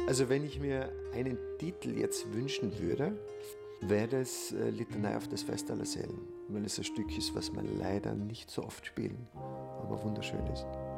Also wenn ich mir einen Titel jetzt wünschen würde, wäre das Litanei auf das Fest aller Seelen, weil es ein Stück ist, was wir leider nicht so oft spielen, aber wunderschön ist.